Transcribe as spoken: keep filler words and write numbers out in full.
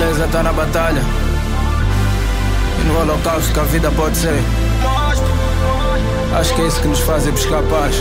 beleza tá na batalha e no holocausto que a vida pode ser. Acho que é isso que nos faz ir buscar paz.